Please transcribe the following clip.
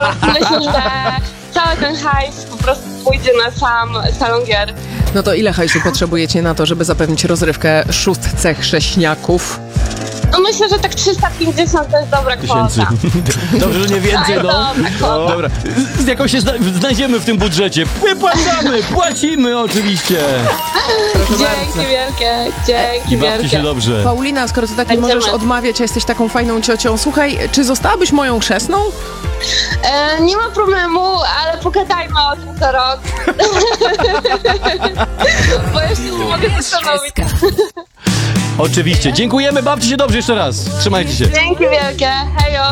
myślę, że cały ten hajs po prostu pójdzie na sam salon gier. No to ile hajsu potrzebujecie na to, żeby zapewnić rozrywkę szóstce chrześniaków? No myślę, że tak 350 to jest dobra kwota. Dobrze, że nie więcej, no. Dobra kwota. Dobra, z jaką się znajdziemy w tym budżecie. Wypłacamy, płacimy oczywiście. Dzięki wielkie, dzięki I bawcie się wielkie. dobrze. Paulina, skoro ty tak nie Będziemy. możesz odmawiać, a jesteś taką fajną ciocią, słuchaj, czy zostałabyś moją chrzestną? Nie ma problemu, ale pogadajmy o tym co rok. Bo jeszcze nie mogę zastanowić. Oczywiście. Dziękujemy, bawcie się dobrze jeszcze raz. Trzymajcie się. Dzięki wielkie, hejo.